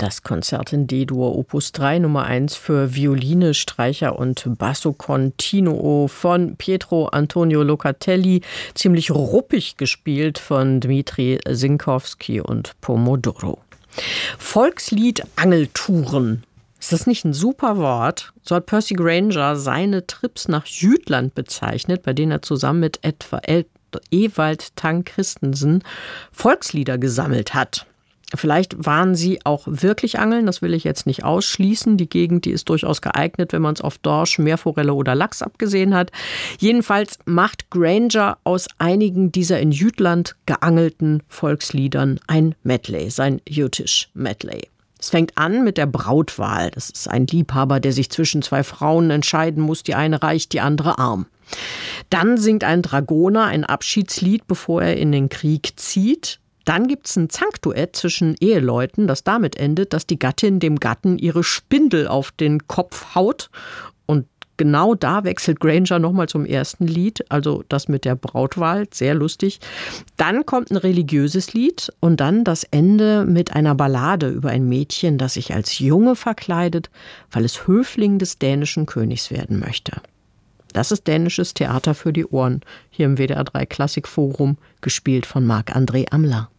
Das Konzert in D-Dur Opus 3 Nummer 1 für Violine, Streicher und Basso Continuo von Pietro Antonio Locatelli, ziemlich ruppig gespielt von Dmitri Sinkowski und Pomodoro. Volkslied Angeltouren. Ist das nicht ein super Wort? So hat Percy Grainger seine Trips nach Jütland bezeichnet, bei denen er zusammen mit etwa Ewald Tang Christensen Volkslieder gesammelt hat. Vielleicht waren sie auch wirklich angeln, das will ich jetzt nicht ausschließen. Die Gegend, die ist durchaus geeignet, wenn man es auf Dorsch, Meerforelle oder Lachs abgesehen hat. Jedenfalls macht Grainger aus einigen dieser in Jütland geangelten Volksliedern ein Medley, sein jütisch Medley. Es fängt an mit der Brautwahl. Das ist ein Liebhaber, der sich zwischen zwei Frauen entscheiden muss. Die eine reich, die andere arm. Dann singt ein Dragoner ein Abschiedslied, bevor er in den Krieg zieht. Dann gibt es ein Zankduett zwischen Eheleuten, das damit endet, dass die Gattin dem Gatten ihre Spindel auf den Kopf haut. Und genau da wechselt Grainger nochmal zum ersten Lied, also das mit der Brautwahl, sehr lustig. Dann kommt ein religiöses Lied und dann das Ende mit einer Ballade über ein Mädchen, das sich als Junge verkleidet, weil es Höfling des dänischen Königs werden möchte. Das ist dänisches Theater für die Ohren, hier im WDR 3 Klassikforum, gespielt von Marc-André Amler.